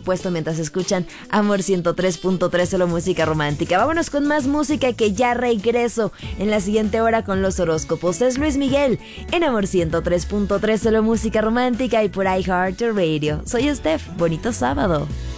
supuesto, mientras escuchan Amor 103.3, solo música romántica. Vámonos con más música, que ya regreso en la siguiente hora con los horóscopos. Es Luis Miguel en Amor 103.3, solo música romántica, y por iHeartRadio. Soy Steph, bonito sábado.